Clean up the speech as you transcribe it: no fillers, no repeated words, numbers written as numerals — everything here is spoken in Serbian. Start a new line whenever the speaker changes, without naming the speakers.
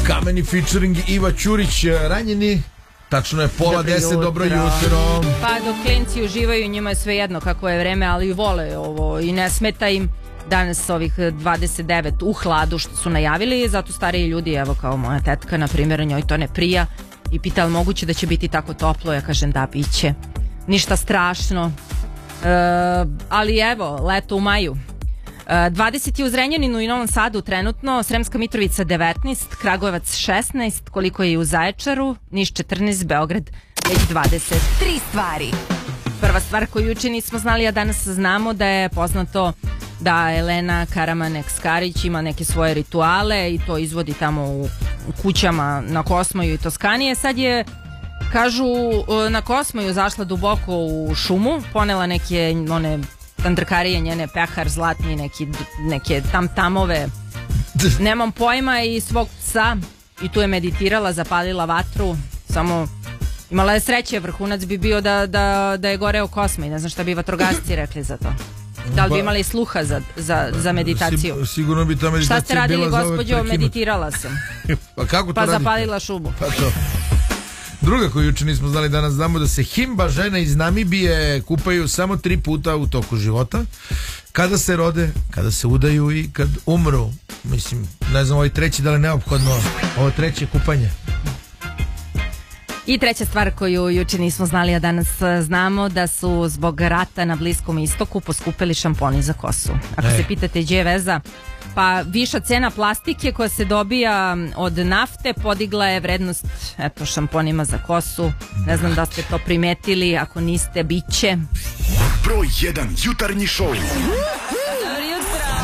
Kameni featuring Iva Ćurić, ranjeni. Tačno je 9:30, dobro jutro.
Pa dok klinci uživaju, njima je sve jedno kako je vreme, ali vole ovo i ne smeta im danas ovih 29 u hladu što su najavili, zato stariji ljudi, evo kao moja tetka na primjer, njoj to ne prija i pita li moguće da će biti tako toplo, ja kažem da, biće, ništa strašno, ali evo, leto u maju. 20 je u Zrenjaninu i Novom Sadu trenutno, Sremska Mitrovica 19, Kragujevac 16, koliko je i u Zaječaru, Niš 14, Beograd već 20.
Tri stvari.
Prva stvar koju juče nismo znali, a danas znamo da je poznato da Elena Karaman-Ekskarić ima neke svoje rituale i to izvodi tamo u kućama na Kosmoju i Toskanije. Sad je, kažu, na Kosmoju zašla duboko u šumu, ponela neke one tandrkarije njene, pehar zlatni, neke tamtamove, nemam pojma, i svog psa, i tu je meditirala, zapalila vatru, samo imala je sreće, vrhunac bi bio da je goreo Kosmoj, ne znam šta bi vatrogasci rekli za to. Da li bi imali sluha za meditaciju?
Sigurno bi ta meditacija bila.
Šta ste radili, gospođo? Meditirala sam.
Pa kako to
pa zapalila šumu.
Pa to. Druga koju juče nismo znali, danas znamo da se himba žene iz Namibije kupaju samo 3 puta u toku života. Kada se rode, kada se udaju i kad umru. Mislim, ne znam, ovaj treći da li je neophodno, ovo treće kupanje.
I treća stvar koju juče nismo znali, a danas znamo, da su zbog rata na Bliskom istoku poskupili šamponi za kosu. Ako se pitate gdje je veza, pa viša cena plastike koja se dobija od nafte podigla je vrednost šamponima za kosu. Ne znam da ste to primetili, ako niste, bit će.
Broj 1 jutarnji šou.